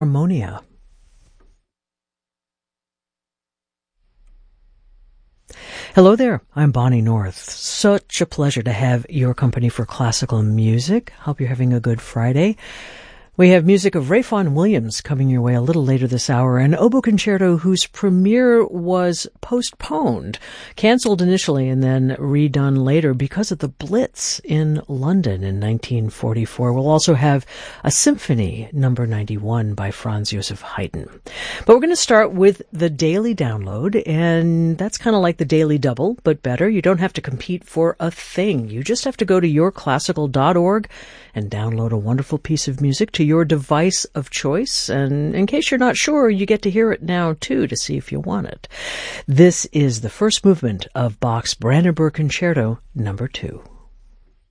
Harmonia. Hello there, I'm Bonnie North. Such a pleasure to have your company for classical music. Hope you're having a good Friday. We have music of Rayfon Williams coming your way a little later this hour, an oboe concerto whose premiere was postponed, canceled initially and then redone later because of the Blitz in London in 1944. We'll also have a Symphony number 91 by Franz Joseph Haydn. But we're going to start with the Daily Download, and that's kind of like the Daily Double, but better. You don't have to compete for a thing. You just have to go to yourclassical.org and download a wonderful piece of music to your device of choice. And in case you're not sure, you get to hear it now, too, to see if you want it. This is the first movement of Bach's Brandenburg Concerto, number 2.